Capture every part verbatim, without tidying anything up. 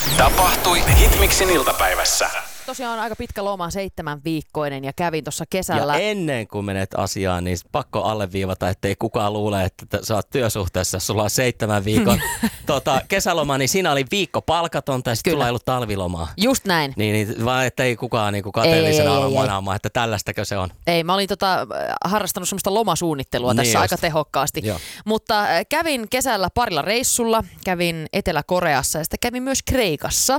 Tapahtui Hitmixin iltapäivässä. Tosiaan on aika pitkä loma, seitsemän viikkoinen ja kävin tuossa kesällä. Ja ennen kuin menet asiaan, niin pakko alleviivata, ettei kukaan luule, että sä oot työsuhteessa, sulla on seitsemän viikon tota, kesäloma, niin siinä oli viikko palkatonta ja sitten sulla ei ollut talvilomaa. Just näin. Niin, niin vaan ettei kukaan niinku kateellisena ei, ole ei, manaamaan, että tällaistakö se on. Ei, mä olin tota, harrastanut semmoista lomasuunnittelua niin tässä just aika tehokkaasti. Joo. Mutta kävin kesällä parilla reissulla, kävin Etelä-Koreassa ja sitten kävin myös Kreikassa.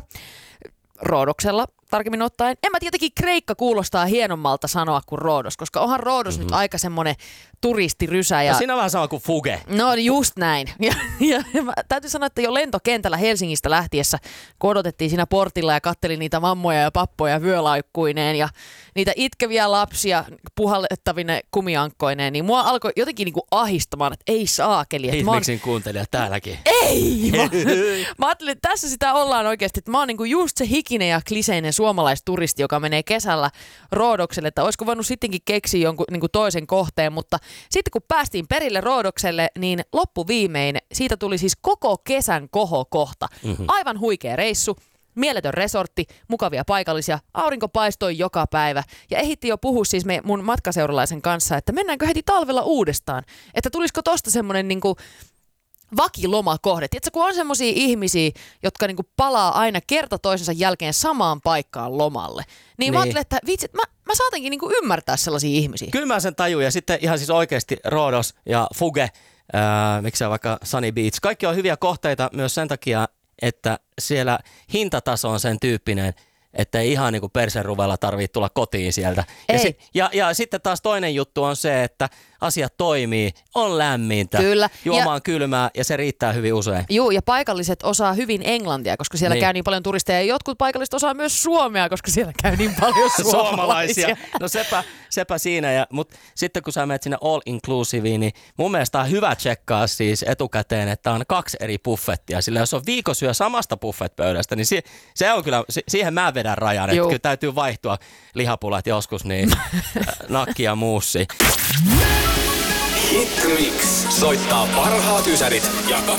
Roodoksella tarkemmin ottaen. En mä tietenkin Kreikka kuulostaa hienommalta sanoa kuin Roodos, koska onhan Roodos mm-hmm. nyt aika semmoinen turistirysä. Ja... No siinä on vähän sama kuin Fuge. No just näin. Ja, ja, ja mä täytyy sanoa, että jo lentokentällä Helsingistä lähtiessä, kun odotettiin siinä portilla ja kattelin niitä mammoja ja pappoja vyölaikkuineen ja niitä itkeviä lapsia puhallettavine kumiankkoineen, niin mua alkoi jotenkin niinku ahistamaan, että ei saakeli. Hitmixin oon... kuuntelija täälläkin. Ei! Mä, mä ajattelin, että tässä sitä ollaan oikeasti, että mä oon niinku just se hikinen ja kliseinen suomalaisturisti, joka menee kesällä Roodokselle, että olisiko voinut sittenkin keksiä jonkun niin kuin toisen kohteen, mutta sitten kun päästiin perille Roodokselle, niin loppuviimein siitä tuli siis koko kesän kohokohta. Mm-hmm. Aivan huikea reissu, mieletön resortti, mukavia paikallisia, aurinko paistoi joka päivä ja ehitti jo puhua siis me, mun matkaseuralaisen kanssa, että mennäänkö heti talvella uudestaan, että tulisiko tosta semmoinen niin kuin vakilomakohde. Tiedätkö, kun on semmoisia ihmisiä, jotka niinku palaa aina kerta toisensa jälkeen samaan paikkaan lomalle, niin, niin. mä ajattelin, että vitsi, mä, mä saatankin niinku ymmärtää sellaisia ihmisiä. Kyllä mä sen tajun ja sitten ihan siis oikeasti Roodos ja Fuge, ää, miksei vaikka Sunny Beach, kaikki on hyviä kohteita myös sen takia, että siellä hintataso on sen tyyppinen, että ei ihan niin kuin perseruvella tarvitse tulla kotiin sieltä. Ja, si- ja, ja sitten taas toinen juttu on se, että asiat toimii, on lämmintä, Kyllä. juoma ja, on kylmää ja se riittää hyvin usein. Juu, ja paikalliset osaa hyvin englantia, koska siellä niin. käy niin paljon turisteja. Ja jotkut paikalliset osaa myös suomea, koska siellä käy niin paljon suomalaisia. No sepä, sepä siinä. Mutta sitten kun sä menet sinne all inclusiveen, niin mun mielestä on hyvä tsekkaa siis etukäteen, että on kaksi eri buffettia. Sillä jos on viikosyö samasta buffetpöydästä, niin si- se on kyllä, si- siihen mä vedän rajan. Että kyllä täytyy vaihtua lihapulat joskus, niin nakki ja muussi. Hitmix soittaa parhaat ysärit ja